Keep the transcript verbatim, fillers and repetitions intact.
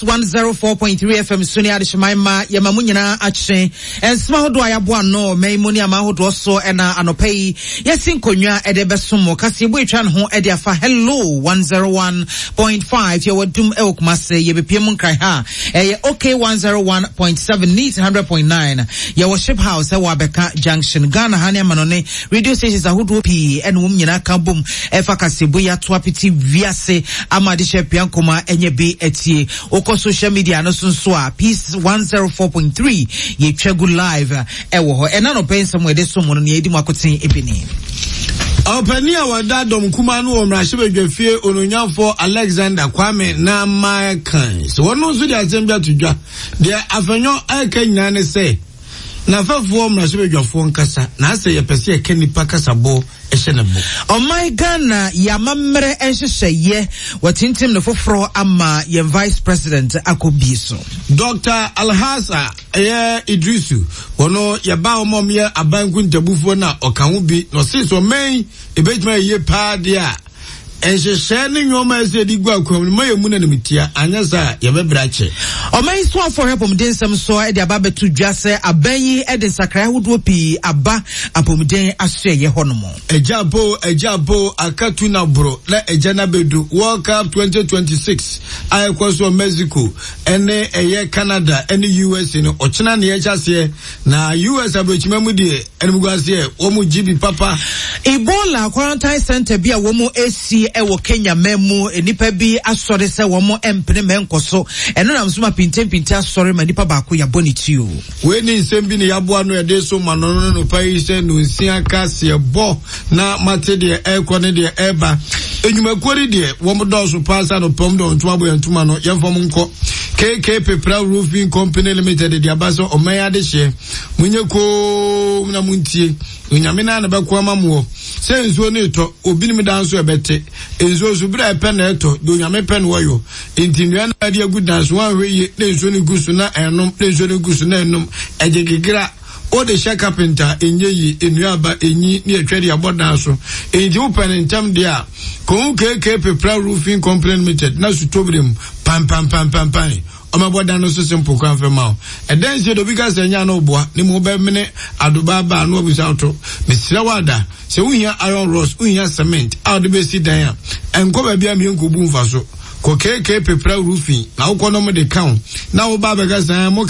one oh four point three F M Suni Adishmaima Yamamunyana Ache and Smahodo Ayabuan no Maimuni Amahodo so and Anopei Yesin Konya Edebesumo Kasibu Chan Ho Ediafa Hello one oh one point five Yawa Dum Elk Mase Yebipimun Kaiha Eh okay one oh one point seven Neat one hundred point nine Yawa Ship House Ewa Beka Junction Ghana Hania Manone Radio stations Ahudu P and Wumyana Kabum Efa Kasibu Ya Twapiti Viase Amadisha Piankoma Enyebi Etie Oko social media no sunsoa Peace one oh four point three ye chegu live ewo ho ena no pen somewhere de so mo no edi makotin ebini Openia wada dom kuma no omrahye badwafie ononyamfo Alexander Kwame na Makan so wono so de atembia tudwa de afenyo aka nyina ne se na fafo omrahye badwafo nkasa na ase ye pese ye kanipa kasabo Oh my Ghana yamamre enhyehyeye watintim no foforo ama ye vice president akobiso Doctor Alhassa eh Idrisu wono ye ba omom ye abanku ntabufo na okanwo bi no siso men ebetuma ye pa dia enhyehyeye ne nyoma ese di gwa kwam no maye mu na nimitia anyasa ye bebrache o man so for helpom den sam so e de aba betu dwase abayi e de sakra hodo pi aba apomden asue ye honomo ejabo ejabo akatu na bro na ejana bedu World Cup twenty twenty-six ayekwaso Mexico ene eye Canada ene U S no ochina na ye chase na U S abrochimemu de ene mugwase wo mu G B papa Ebola quarantine center bia wo mu A C ewo Kenya memu enipa bi asore se wo mo empene menkoso eno na msuma pintem pinta asore ma nipa ba ko ya bonitio we ni nsembi ne yaboa no ede so manono no pai se no nsia kase bo na mate de ekone de eba enyumakori de wo mo do so pasa no pom do ntuma bo ntuma no yemfom nko K K Pepra Roofing Company Limited de abaso omaya de hye munye ko na muntie onyamena na be ko amamuo se nsuo ne to obinim danso ebete ensuo so bra epe na eto do nyame pe no woyo entinua na de agu danso wan hweye na ensuo ne gusu na enom na ensuo ne gusu na enom ejegigira o de sha carpenter enyeyi enuaba enyi ne atwade abodan so enji open ntam de a ko K K Pepra Roofing Company Limited na su tobrem pam pam pam pam pam omabodan no so simple kan fe ma e den se do bi ka senya na oboa ni mo be mene adoba ba no obusa auto mesira wada se wuhia iron rods wuhia cement out be si dan a enko ba bia me nkobu mfa so ko K K Pepra Roofing na wo kono mo de kan na wo ba be ka senya